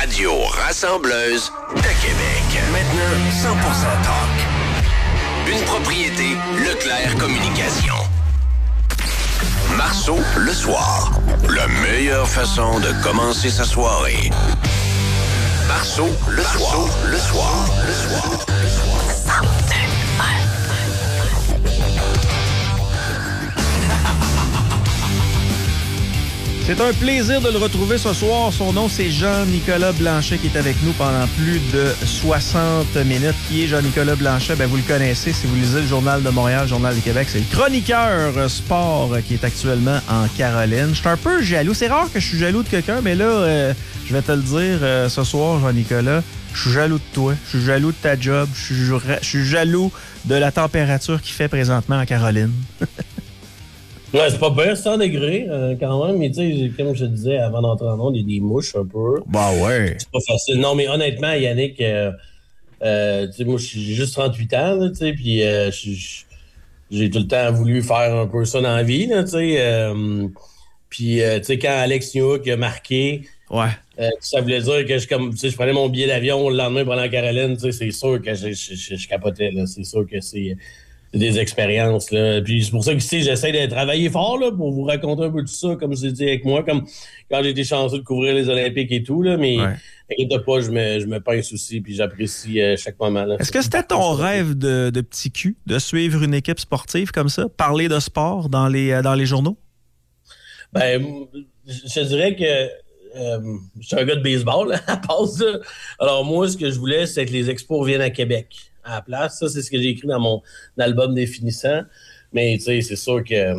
radio rassembleuse de Québec. Maintenant, 100% talk. Une propriété Leclerc Communication. Marceau, le soir. La meilleure façon de commencer sa soirée. Marceau, le soir. Le soir. Le soir. C'est un plaisir de le retrouver ce soir. Son nom, c'est Jean-Nicolas Blanchet qui est avec nous pendant plus de 60 minutes. Qui est Jean-Nicolas Blanchet? Vous le connaissez si vous lisez le Journal de Montréal, le Journal de Québec. C'est le chroniqueur sport qui est actuellement en Caroline. Je suis un peu jaloux. C'est rare que je suis jaloux de quelqu'un, mais là, je vais te le dire ce soir, Jean-Nicolas. Je suis jaloux de toi. Je suis jaloux de ta job. Je suis jaloux de la température qu'il fait présentement en Caroline. Ouais, c'est pas bien, 100 degrés quand même, mais tu sais, comme je te disais avant d'entrer en onde, il y a des mouches un peu. Bah ouais. C'est pas facile. Non, mais honnêtement, Yannick, tu sais, moi, j'ai juste 38 ans, tu sais, puis j'ai tout le temps voulu faire un peu ça dans la vie, tu sais. Puis, tu sais, quand Alex Newhook a marqué, ouais. Ça voulait dire que je prenais mon billet d'avion le lendemain pour aller en Caroline, tu sais, c'est sûr que je capotais, là. C'est sûr que c'est des expériences, là. Puis c'est pour ça que j'essaie de travailler fort, là, pour vous raconter un peu tout ça, comme je l'ai dit avec moi, comme quand j'ai été chanceux de couvrir les Olympiques et tout, là, mais inquiète pas, je me pince aussi, puis j'apprécie chaque moment, là. Est-ce que c'était ton rêve de petit cul, de suivre une équipe sportive comme ça, parler de sport dans les journaux? Ben, je dirais que je suis un gars de baseball, là, à part ça. Alors moi, ce que je voulais, c'est que les expos reviennent à Québec à la place. Ça, c'est ce que j'ai écrit dans mon album définissant. Mais tu sais, c'est sûr que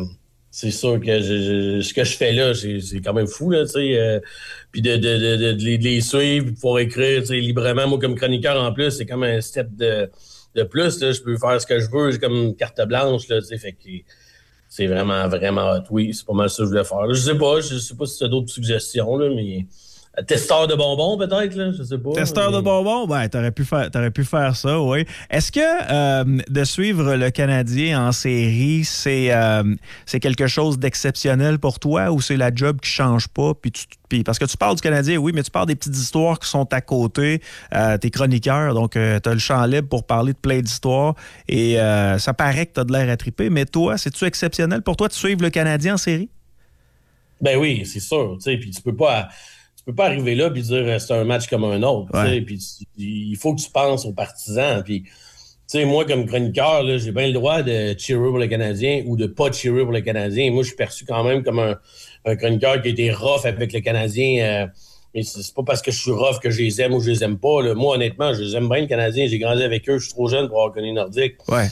ce que je fais là, c'est quand même fou, là, tu sais. Puis de les suivre, de pouvoir écrire, tu sais, librement. Moi, comme chroniqueur en plus, c'est comme un step de plus, là. Je peux faire ce que je veux, j'ai comme une carte blanche, là, tu sais. Fait que c'est vraiment, vraiment hot. Oui, c'est pas mal ça que je voulais faire. Là, je sais pas si tu as d'autres suggestions, là, mais testeur de bonbons, peut-être, là, je sais pas. Testeur de bonbons? Ben, t'aurais pu faire ça, oui. Est-ce que de suivre le Canadien en série, c'est quelque chose d'exceptionnel pour toi ou c'est la job qui change pas? Parce que tu parles du Canadien, oui, mais tu parles des petites histoires qui sont à côté. T'es chroniqueur, donc t'as le champ libre pour parler de plein d'histoires. Et ça paraît que t'as de l'air à triper. Mais toi, c'est-tu exceptionnel pour toi de suivre le Canadien en série? Ben oui, c'est sûr. Puis tu peux pas arriver là et dire c'est un match comme un autre. Ouais. Puis il faut que tu penses aux partisans. Puis, tu sais, moi, comme chroniqueur, là, j'ai bien le droit de cheerer pour le Canadien ou de pas cheerer pour le Canadien. Moi, je suis perçu quand même comme un chroniqueur qui a été rough avec le Canadien. Mais c'est pas parce que je suis rough que je les aime ou je les aime pas. Là. Moi, honnêtement, je les aime bien, le Canadien. J'ai grandi avec eux. Je suis trop jeune pour avoir connu Nordique. Ouais.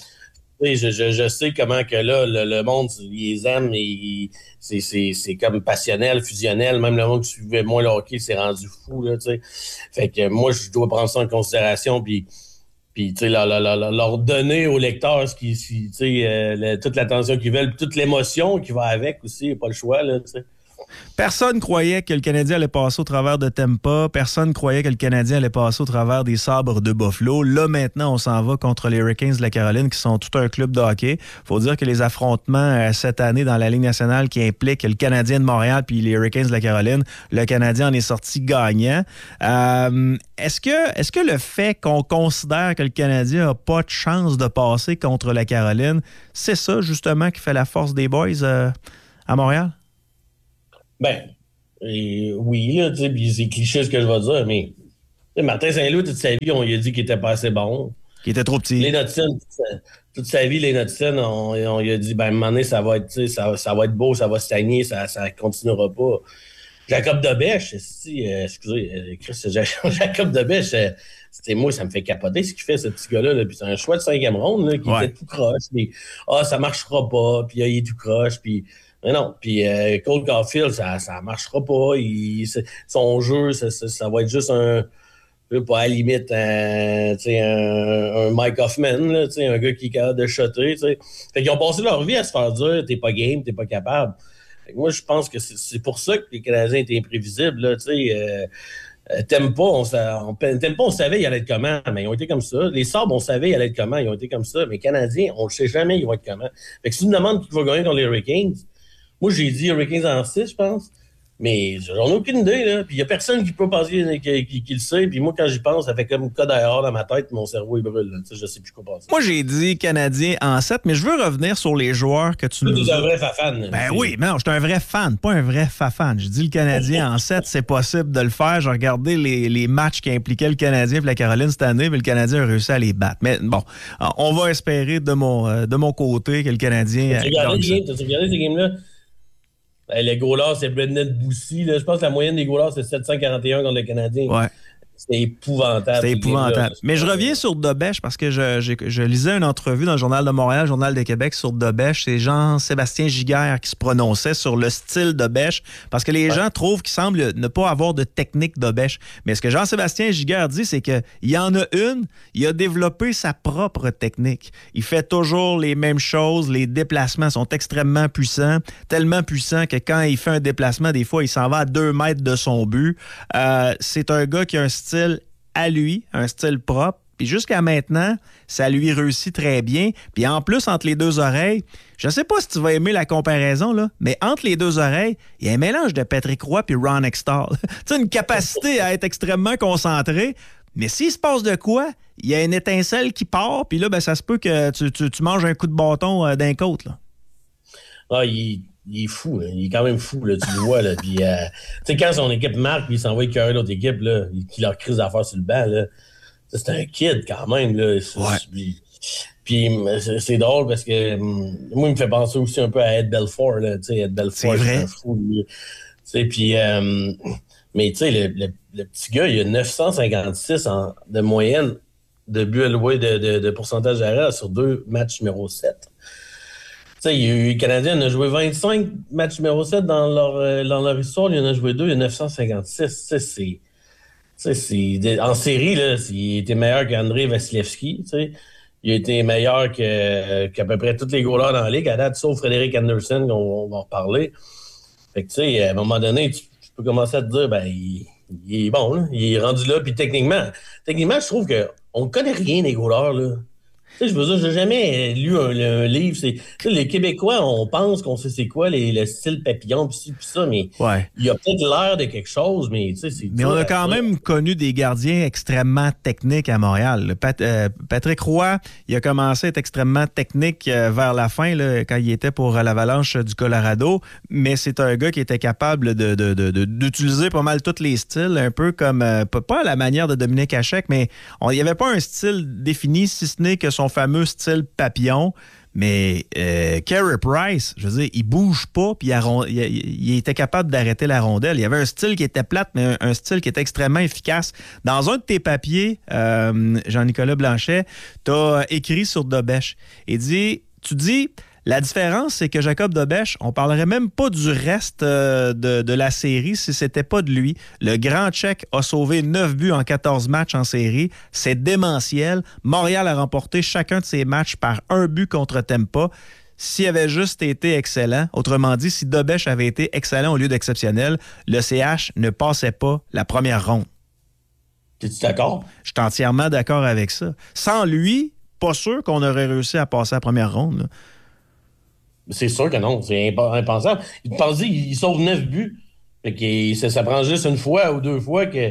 Je sais comment que là, le monde, ils les aiment et c'est comme passionnel, fusionnel. Même le monde qui suivait moins le hockey s'est rendu fou, là, tu sais. Fait que moi, je dois prendre ça en considération puis tu sais, leur donner aux lecteurs tu sais, toute l'attention qu'ils veulent, toute l'émotion qui va avec aussi, pas le choix, là, tu sais. Personne croyait que le Canadien allait passer au travers de Tampa. Personne croyait que le Canadien allait passer au travers des Sabres de Buffalo. Là, maintenant, on s'en va contre les Hurricanes de la Caroline, qui sont tout un club de hockey. Faut dire que les affrontements cette année dans la Ligue nationale qui impliquent le Canadien de Montréal puis les Hurricanes de la Caroline, le Canadien en est sorti gagnant. Est-ce que le fait qu'on considère que le Canadien n'a pas de chance de passer contre la Caroline, c'est ça, justement, qui fait la force des boys à Montréal? Ben, oui, là, tu sais, puis c'est cliché ce que je vais dire, mais Martin Saint-Louis, toute sa vie, on lui a dit qu'il était pas assez bon. Qu'il était trop petit. Les Notson, toute sa vie, les Notson, on lui a dit, ben, à un moment donné, ça va être beau, ça va stagner, ça continuera pas. Jacob Dobèche, excusez, Jacob Dobèche, moi, ça me fait capoter ce qu'il fait, ce petit gars-là. Là. Puis c'est un choix de 5e ronde, là, qui était tout croche. Puis, ça marchera pas. Puis, il est tout croche. Puis, mais non. Puis, Cole Caulfield, ça marchera pas. Son jeu, ça va être juste pas à la limite, un Mike Hoffman, là, un gars qui est capable de shotter. T'sais. Fait qu'ils ont passé leur vie à se faire dire t'es pas game, t'es pas capable. Fait que moi, je pense que c'est pour ça que les Canadiens étaient imprévisibles. Là, T'aimes pas, on savait il allait être comment, mais ils ont été comme ça. Les Sabres, on savait il allait être comment, ils ont été comme ça. Mais les Canadiens, on ne sait jamais ils vont être comment. Fait que si tu me demandes qui va gagner contre les Hurricanes, moi j'ai dit Hurricanes en 6, je pense. Mais j'en ai aucune idée, là. Puis il n'y a personne qui peut penser qui le sait. Puis moi, quand j'y pense, ça fait comme code dehors dans ma tête, mon cerveau, il brûle. Tu sais, je sais plus quoi penser. Moi, j'ai dit Canadien en 7, mais je veux revenir sur les joueurs que tu nous dis. Tu es un vrai fan. Ben oui, mais non, je suis un vrai fan, pas un vrai fan. Je dis le Canadien en 7, c'est possible de le faire. J'ai regardé les matchs qui impliquaient le Canadien et la Caroline cette année, mais le Canadien a réussi à les battre. Mais bon, on va espérer de mon côté que le Canadien... T'as-tu regardé ces games-là? Les goalers, c'est Brendan Boussy. Je pense que la moyenne des goalers, c'est 741 contre le Canadien. Ouais. C'est épouvantable. C'est épouvantable. Mais je reviens sur Dobèche parce que je lisais une entrevue dans le Journal de Montréal, le Journal de Québec sur Dobèche. C'est Jean-Sébastien Giguère qui se prononçait sur le style Dobèche parce que les gens trouvent qu'il semble ne pas avoir de technique Dobèche. Mais ce que Jean-Sébastien Giguère dit, c'est qu'il y en a une, il a développé sa propre technique. Il fait toujours les mêmes choses. Les déplacements sont extrêmement puissants, tellement puissants que quand il fait un déplacement, des fois, il s'en va à 2 mètres de son but. C'est un gars qui a un style à lui, un style propre. Puis jusqu'à maintenant, ça lui réussit très bien. Puis en plus, entre les deux oreilles, je sais pas si tu vas aimer la comparaison, là, mais entre les deux oreilles, il y a un mélange de Patrick Roy puis Ron Extall. Tu sais, une capacité à être extrêmement concentré. Mais s'il se passe de quoi, il y a une étincelle qui part, puis là, ben, ça se peut que tu manges un coup de bâton d'un côte, là. Ah, il est fou, là. Il est quand même fou, là, tu le vois. Là. Puis, tu sais, quand son équipe marque puis il s'envoie écœurer l'autre équipe, là, qui leur crise d'affaires sur le banc, là, c'est un kid quand même. Là. Puis c'est drôle parce que moi, il me fait penser aussi un peu à Ed Belfour. Là, Ed Belfour, c'est un fou. Puis, mais tu sais, le petit gars, il a 956 de moyenne de buts alloués de pourcentage d'arrêt sur 2 matchs numéro 7. Tu sais, les Canadiens en ont joué 25 matchs numéro 7 dans leur histoire. Il en a joué 2, il y a 956. En série, là, il était meilleur qu'Andrei Vasilevski. Il a été meilleur qu'à peu près tous les goalers dans la ligue, à date, sauf Frédéric Anderson, on va en reparler. Fait que, tu sais, à un moment donné, tu peux commencer à te dire, ben, il est bon, là. Il est rendu là. Puis techniquement, je trouve qu'on ne connaît rien des goalers, là. Tu sais, je veux dire, j'ai jamais lu un livre. Les Québécois, on pense qu'on sait c'est quoi le style papillon, pis ça, mais il y a peut-être l'air de quelque chose, mais tu sais, c'est... Mais on a quand même connu des gardiens extrêmement techniques à Montréal. Patrick Roy, il a commencé à être extrêmement technique vers la fin, là, quand il était pour l'Avalanche du Colorado, mais c'est un gars qui était capable d'utiliser pas mal tous les styles, un peu comme, pas à la manière de Dominique Hachek, mais il n'y avait pas un style défini, si ce n'est que son fameux style papillon. Mais Carey Price, je veux dire, il bouge pas, puis il était capable d'arrêter la rondelle. Il y avait un style qui était plate, mais un style qui était extrêmement efficace. Dans un de tes papiers, Jean-Nicolas Blanchet, tu as écrit sur Dobèche. Tu dis... La différence, c'est que Jacob Dobèche, on parlerait même pas du reste de la série si c'était pas de lui. Le grand Tchèque a sauvé 9 buts en 14 matchs en série. C'est démentiel. Montréal a remporté chacun de ses matchs par 1 but contre Tampa. S'il avait juste été excellent, autrement dit, si Dobèche avait été excellent au lieu d'exceptionnel, le CH ne passait pas la première ronde. Es-tu d'accord? Je suis entièrement d'accord avec ça. Sans lui, pas sûr qu'on aurait réussi à passer la première ronde, là. C'est sûr que non, c'est impensable. Il sauve 9 buts. Fait que ça prend juste une fois ou 2 fois que.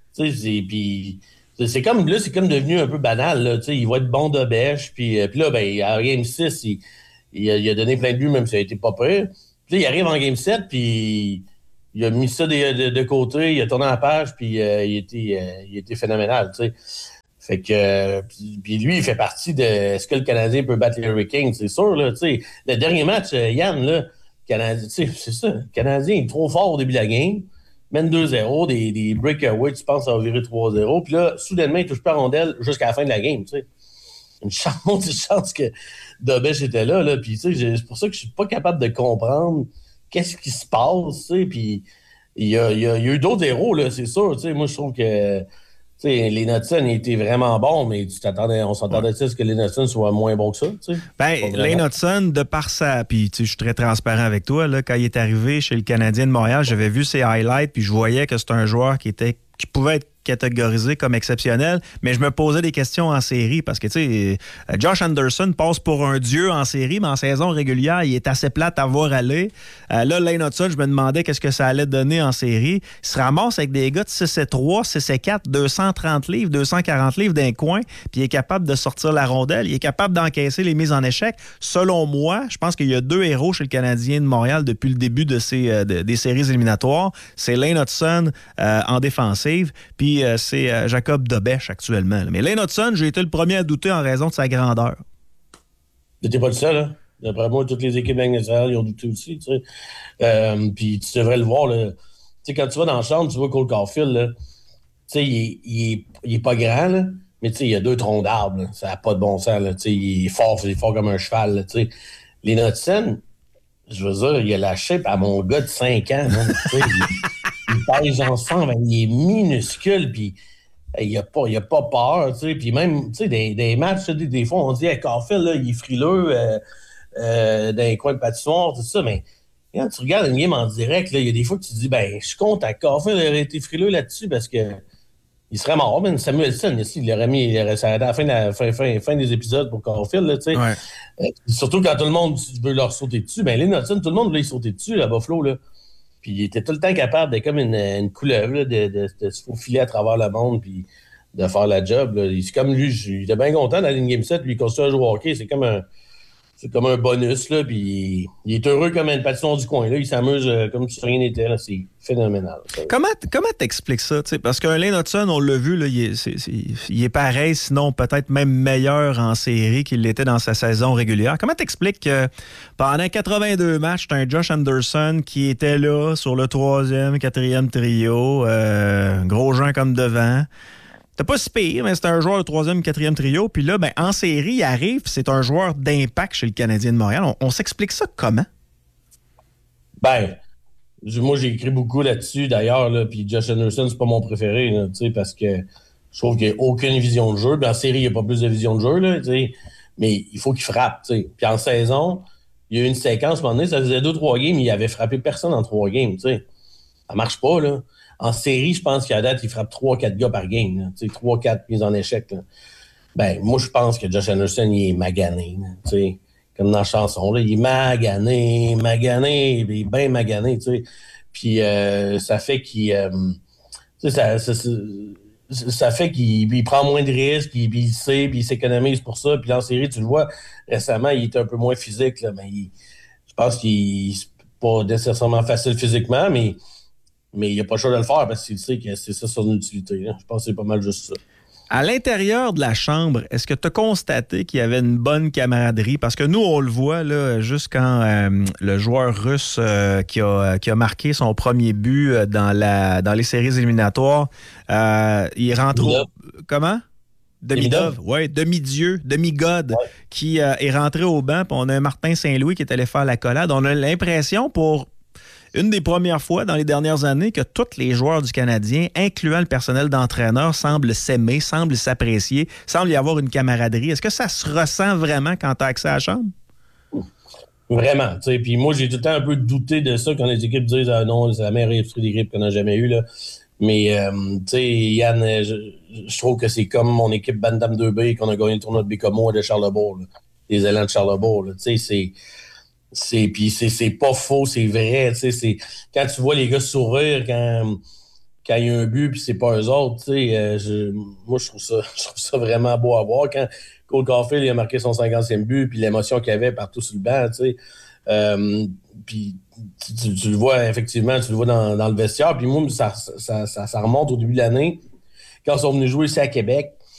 C'est comme devenu un peu banal. Là, il va être bon de bêche. Puis là, ben, à Game 6, il a donné plein de buts, même si ça a été pas prêt. Puis là, il arrive en Game 7, puis il a mis ça de côté, il a tourné la page, puis il était phénoménal. T'sais. Fait que puis lui, il fait partie de est-ce que le Canadien peut battre les Hurricanes? C'est sûr, là, tu sais. Le dernier match, Yann, là, Canadien, tu sais, c'est ça. Le Canadien est trop fort au début de la game. Mène 2-0, des breakaways, tu penses ça va virer 3-0. Puis là, soudainement, il touche pas la rondelle jusqu'à la fin de la game, tu sais. Une chance que Dobèche était là, là. Puis, tu sais, c'est pour ça que je suis pas capable de comprendre qu'est-ce qui se passe, tu sais. Puis, il y a eu d'autres héros, là, c'est sûr, tu sais. Moi, je trouve que les Nutson étaient vraiment bons, mais on s'attendait à ce que les Nutson soient moins bons que ça. Ben, les Nutson, de par ça, puis je suis très transparent avec toi, là, quand il est arrivé chez le Canadien de Montréal, j'avais vu ses highlights, puis je voyais que c'est un joueur qui pouvait être catégorisé comme exceptionnel, mais je me posais des questions en série parce que, tu sais, Josh Anderson passe pour un dieu en série, mais en saison régulière, il est assez plate à voir aller. Là, Lane Hudson, je me demandais qu'est-ce que ça allait donner en série. Il se ramasse avec des gars de 6'3", 6'4", 230 livres, 240 livres d'un coin, puis il est capable de sortir la rondelle, il est capable d'encaisser les mises en échec. Selon moi, je pense qu'il y a 2 héros chez le Canadien de Montréal depuis le début de des séries éliminatoires. C'est Lane Hudson en défensive, puis c'est Jacob Dobèche actuellement. Mais Lane Hudson, j'ai été le premier à douter en raison de sa grandeur. T'es pas le seul, hein? D'après moi, toutes les équipes nationales, ils ont douté aussi, tu sais. Puis tu devrais le voir, là. Tu sais, quand tu vas dans la chambre, tu vois Cole Caulfield, là. Tu sais, il est pas grand, là. Mais tu sais, il a 2 troncs d'arbres, là. Ça n'a pas de bon sens, là. Tu sais, il est fort comme un cheval, là, tu sais. Lane Hudson, je veux dire, il a la shape à mon gars de 5 ans, là. Tu sais, il pèse ensemble, il est minuscule, puis il a pas peur, tu sais. Puis même, tu sais, des matchs, des fois, on dit, hey, Caulfield, là, il est frileux dans les coins de patinoire, tout ça, mais quand tu regardes une game en direct, il y a des fois que tu te dis, ben, je suis content que Caulfield aurait été frileux là-dessus parce que il serait mort. Mais Samuelson, ici, il aurait s'arrêté à la fin des épisodes pour Caulfield, là, tu sais. Ouais. Surtout quand tout le monde veut leur sauter dessus. Ben, Lane Hudson, tout le monde voulait sauter dessus à Buffalo, là. Puis il était tout le temps capable de, comme une couleuvre, là, de se faufiler à travers le monde, puis de faire la job, là. C'est comme lui, il était bien content d'aller une game set, lui, il continue à jouer au hockey. C'est comme un bonus, là, puis il est heureux comme une patinoire du coin, là. Il s'amuse comme si rien n'était, là. C'est phénoménal. Ça. Comment t'expliques ça, t'sais? Parce qu'un Lane Hudson, on l'a vu, là, il est pareil, sinon peut-être même meilleur en série qu'il l'était dans sa saison régulière. Comment t'expliques que pendant 82 matchs, t'as un Josh Anderson qui était là sur le 3e, 4e trio, gros Jean comme devant. C'était pas si pire, mais c'était un joueur de 3e, 4e trio. Puis là, ben, en série, il arrive, c'est un joueur d'impact chez le Canadien de Montréal. On s'explique ça comment? Ben, moi, j'ai écrit beaucoup là-dessus, d'ailleurs, là, puis Josh Anderson, c'est pas mon préféré, là, parce que je trouve qu'il n'y a aucune vision de jeu. Puis en série, il n'y a pas plus de vision de jeu, là, mais il faut qu'il frappe. T'sais. Puis en saison, il y a eu une séquence, à un moment donné, ça faisait 2-3 games, il avait frappé personne en 3 games. T'sais. Ça marche pas, là. En série, je pense qu'à date, il frappe 3-4 gars par game. 3-4 mises en échec. Là. Ben, moi, je pense que Josh Anderson, il est magané. Là, comme dans la chanson. Là, il est magané, il est bien magané. T'sais. Puis ça fait qu'il... ça fait qu'il prend moins de risques, puis il sait, puis il s'économise pour ça. Puis en série, tu le vois, récemment, il était un peu moins physique. Là, mais je pense qu'il c'est pas nécessairement facile physiquement, mais il n'a pas le choix de le faire parce qu'il sait que c'est ça son utilité. Hein. Je pense que c'est pas mal juste ça. À l'intérieur de la chambre, est-ce que tu as constaté qu'il y avait une bonne camaraderie? Parce que nous, on le voit, là, juste quand le joueur russe qui a marqué son premier but dans les séries éliminatoires, il rentre au... Comment? Demidov, oui, demi-dieu, demi-god, ouais. Qui est rentré au banc. Puis on a un Martin Saint-Louis qui est allé faire la collade. On a l'impression pour... une des premières fois dans les dernières années que tous les joueurs du Canadien, incluant le personnel d'entraîneur, semblent s'aimer, semblent s'apprécier, semble y avoir une camaraderie. Est-ce que ça se ressent vraiment quand tu as accès à la chambre? Vraiment. Puis moi, j'ai tout le temps un peu douté de ça quand les équipes disent « Ah non, c'est la meilleure esprit d'équipe qu'on a jamais eue. » Mais, tu sais, Yann, je trouve que c'est comme mon équipe Bandam 2B qu'on a gagné le tournoi de Bécomo de Charlebourg. Là. Les élans de Charlebourg. Tu sais, c'est pas faux, c'est vrai. Quand tu vois les gars sourire quand il y a un but puis c'est pas eux autres, moi je trouve ça vraiment beau à voir. Quand Cole Caulfield il a marqué son 50e but puis l'émotion qu'il y avait partout sur le banc, puis tu le vois effectivement, tu le vois dans le vestiaire. Puis moi, ça remonte au début de l'année quand ils sont venus jouer ici à Québec.